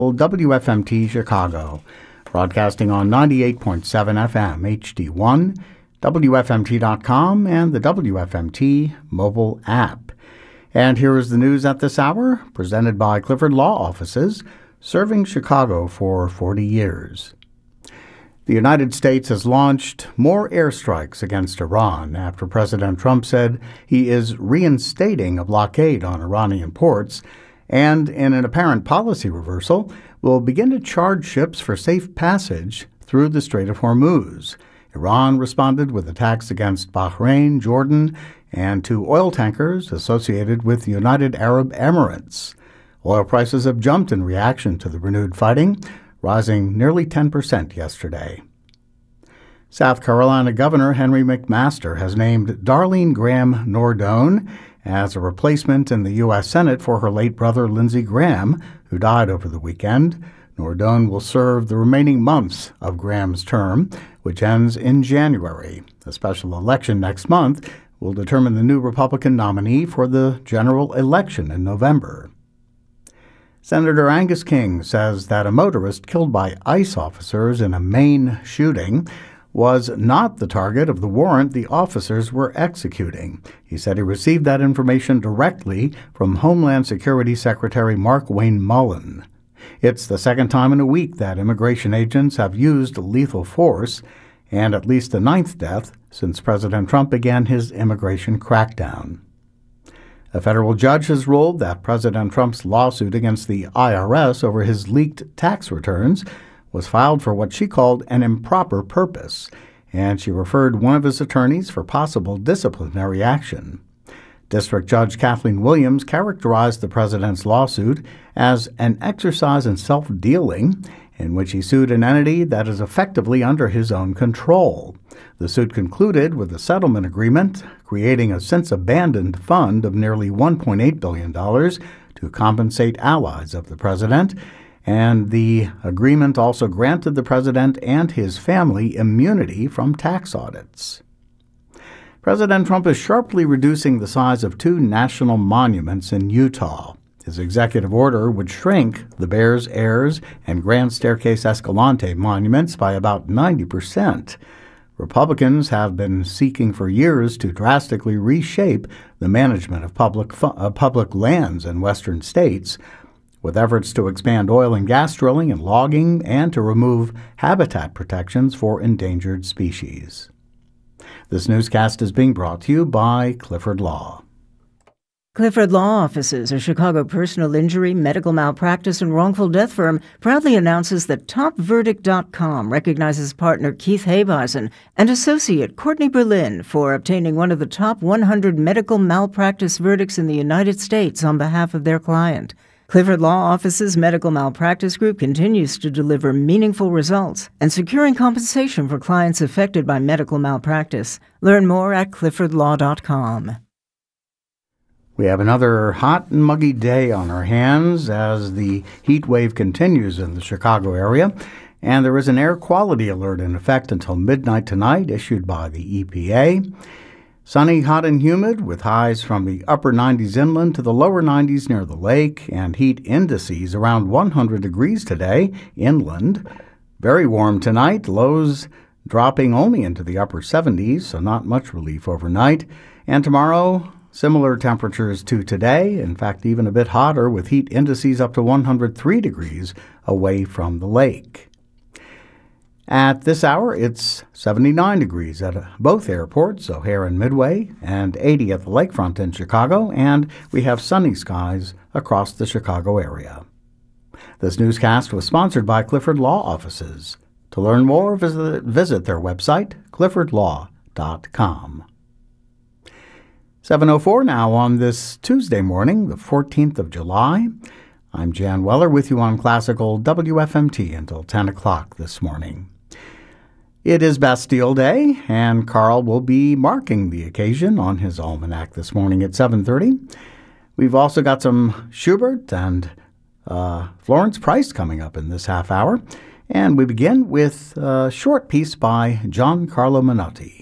WFMT Chicago, broadcasting on 98.7 FM HD1, WFMT.com, and the WFMT mobile app. And here is the news at this hour, presented by Clifford Law Offices, serving Chicago for 40 years. The United States has launched more airstrikes against Iran after President Trump said he is reinstating a blockade on Iranian ports, and in an apparent policy reversal, will begin to charge ships for safe passage through the Strait of Hormuz. Iran responded with attacks against Bahrain, Jordan, and 2 oil tankers associated with the United Arab Emirates. Oil prices have jumped in reaction to the renewed fighting, rising nearly 10% yesterday. South Carolina Governor Henry McMaster has named Darlene Graham Nordone as a replacement in the U.S. Senate for her late brother Lindsey Graham, who died over the weekend. Nordone will serve the remaining months of Graham's term, which ends in January. A special election next month will determine the new Republican nominee for the general election in November. Senator Angus King says that a motorist killed by ICE officers in a Maine shooting was not the target of the warrant the officers were executing. He said he received that information directly from Homeland Security Secretary Mark Wayne Mullen. It's the second time in a week that immigration agents have used lethal force, and at least the 9th death since President Trump began his immigration crackdown. A federal judge has ruled that President Trump's lawsuit against the IRS over his leaked tax returns was filed for what she called an improper purpose, and she referred one of his attorneys for possible disciplinary action. District Judge Kathleen Williams characterized the president's lawsuit as an exercise in self-dealing in which he sued an entity that is effectively under his own control. The suit concluded with a settlement agreement creating a since-abandoned fund of nearly $1.8 billion to compensate allies of the president, and the agreement also granted the president and his family immunity from tax audits. President Trump is sharply reducing the size of 2 national monuments in Utah. His executive order would shrink the Bears Heirs and Grand Staircase Escalante monuments by about 90%. Republicans have been seeking for years to drastically reshape the management of public lands in western states, with efforts to expand oil and gas drilling and logging and to remove habitat protections for endangered species. This newscast is being brought to you by Clifford Law. Clifford Law Offices, a Chicago personal injury, medical malpractice, and wrongful death firm, proudly announces that TopVerdict.com recognizes partner Keith Habeisen and associate Courtney Berlin for obtaining one of the top 100 medical malpractice verdicts in the United States on behalf of their client. Clifford Law Office's medical malpractice group continues to deliver meaningful results and securing compensation for clients affected by medical malpractice. Learn more at cliffordlaw.com. We have another hot and muggy day on our hands as the heat wave continues in the Chicago area, and there is an air quality alert in effect until midnight tonight issued by the EPA. Sunny, hot, and humid with highs from the upper 90s inland to the lower 90s near the lake, and heat indices around 100 degrees today inland. Very warm tonight, lows dropping only into the upper 70s, so not much relief overnight. And tomorrow, similar temperatures to today, in fact even a bit hotter with heat indices up to 103 degrees away from the lake. At this hour, it's 79 degrees at both airports, O'Hare and Midway, and 80 at the lakefront in Chicago, and we have sunny skies across the Chicago area. This newscast was sponsored by Clifford Law Offices. To learn more, visit their website, cliffordlaw.com. 7:04 now on this Tuesday morning, the 14th of July. I'm Jan Weller with you on Classical WFMT until 10 o'clock this morning. It is Bastille Day, and Carl will be marking the occasion on his almanac this morning at 7:30. We've also got some Schubert and Florence Price coming up in this half hour, and we begin with a short piece by Giancarlo Menotti.